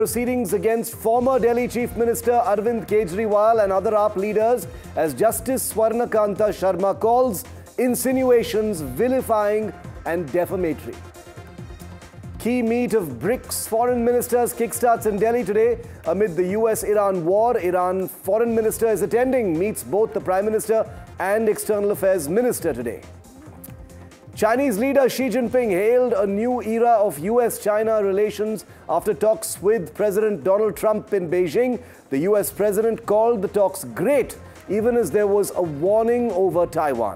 Proceedings against former Delhi Chief Minister Arvind Kejriwal and other AAP leaders as Justice Swarnakanta Sharma calls insinuations vilifying and defamatory. Key meet of BRICS foreign ministers kickstarts in Delhi today amid the US-Iran war. Iran foreign minister is attending, meets both the Prime Minister and External Affairs Minister today. Chinese leader Xi Jinping hailed a new era of US-China relations after talks with President Donald Trump in Beijing. The US president called the talks great, even as there was a warning over Taiwan.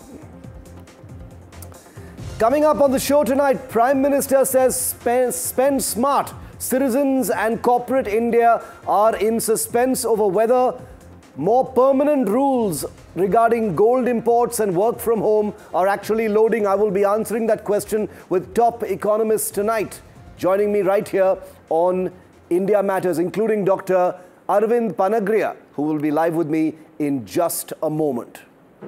Coming up on the show tonight, Prime Minister says spend smart. Citizens and corporate India are in suspense over whether more permanent rules regarding gold imports and work from home are actually loading. I will be answering that question with top economists tonight. Joining me right here on India Matters, including Dr. Arvind Panagriya, who will be live with me in just a moment.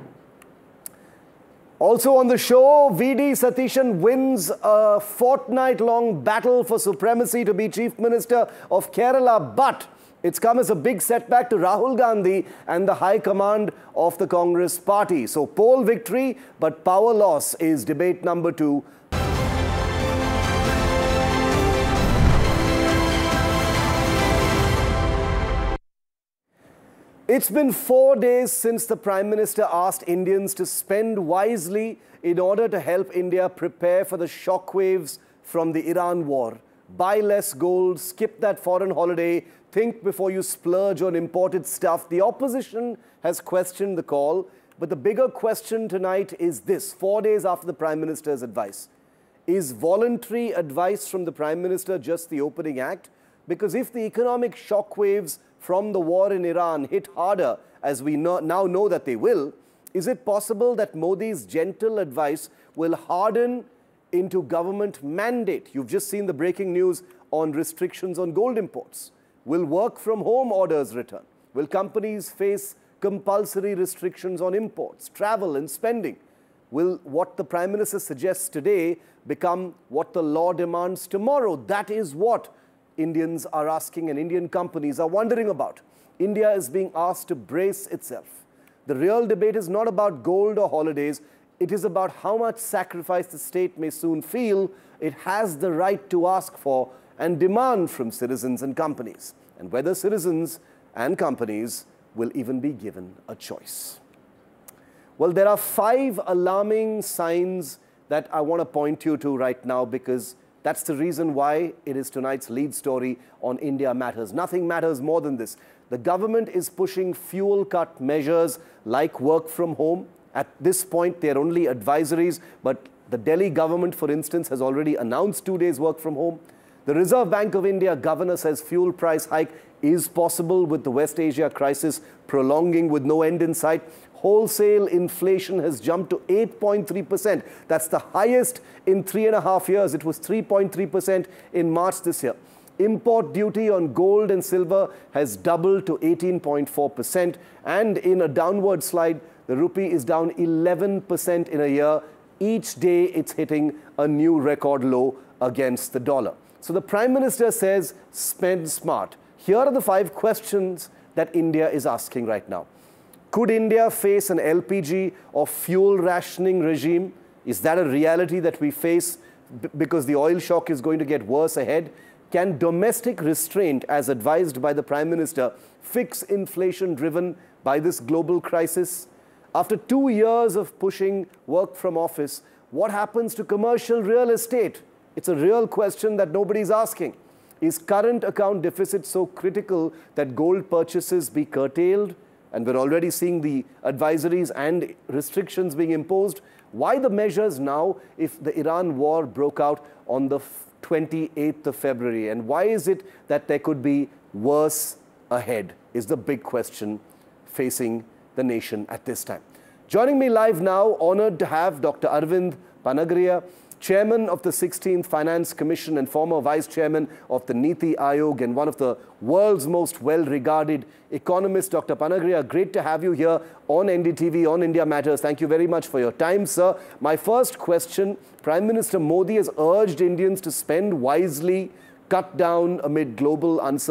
Also on the show, V.D. Satishan wins a fortnight-long battle for supremacy to be Chief Minister of Kerala, but it's come as a big setback to Rahul Gandhi and the High Command of the Congress Party. So poll victory, but power loss is debate number 2. It's been 4 days since the Prime Minister asked Indians to spend wisely in order to help India prepare for the shockwaves from the Iran war. Buy less gold, skip that foreign holiday, think before you splurge on imported stuff. The opposition has questioned the call, but the bigger question tonight is this: 4 days after the Prime Minister's advice, is voluntary advice from the Prime Minister just the opening act? Because if the economic shockwaves from the war in Iran hit harder, as we now know that they will, is it possible that Modi's gentle advice will harden into government mandate? You've just seen the breaking news on restrictions on gold imports. Will work from home orders return? Will companies face compulsory restrictions on imports, travel and spending? Will what the Prime Minister suggests today become what the law demands tomorrow? That is what Indians are asking and Indian companies are wondering about. India is being asked to brace itself. The real debate is not about gold or holidays. It is about how much sacrifice the state may soon feel it has the right to ask for and demand from citizens and companies, and whether citizens and companies will even be given a choice. Well, there are 5 alarming signs that I want to point you to right now, because that's the reason why it is tonight's lead story on India Matters. Nothing matters more than this. The government is pushing fuel cut measures like work from home. At this point, they're only advisories, but the Delhi government, for instance, has already announced 2 days work from home. The Reserve Bank of India governor says fuel price hike is possible with the West Asia crisis prolonging with no end in sight. Wholesale inflation has jumped to 8.3%. That's the highest in 3.5 years. It was 3.3% in March this year. Import duty on gold and silver has doubled to 18.4%. And in a downward slide, the rupee is down 11% in a year. Each day, it's hitting a new record low against the dollar. So the Prime Minister says, spend smart. Here are the 5 questions that India is asking right now. Could India face an LPG or fuel rationing regime? Is that a reality that we face because the oil shock is going to get worse ahead? Can domestic restraint, as advised by the Prime Minister, fix inflation driven by this global crisis? After 2 years of pushing work from office, what happens to commercial real estate? It's a real question that nobody's asking. Is current account deficit so critical that gold purchases be curtailed? And we're already seeing the advisories and restrictions being imposed. Why the measures now if the Iran war broke out on the 28th of February? And why is it that there could be worse ahead is the big question facing the nation at this time. Joining me live now, honored to have Dr. Arvind Panagriya, Chairman of the 16th Finance Commission and former Vice Chairman of the Niti Aayog and one of the world's most well-regarded economists. Dr. Panagriya, great to have you here on NDTV, on India Matters. Thank you very much for your time, sir. My first question, Prime Minister Modi has urged Indians to spend wisely, cut down amid global uncertainty.